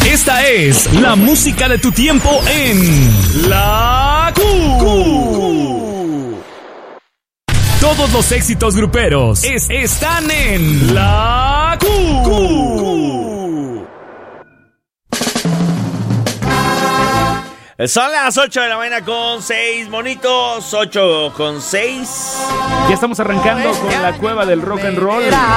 Esta es la música de tu tiempo en La Q. Todos los éxitos gruperos están en La Q. Son las 8 de la mañana con 6 monitos, 8 con 6. Ya estamos arrancando con la cueva del rock and roll.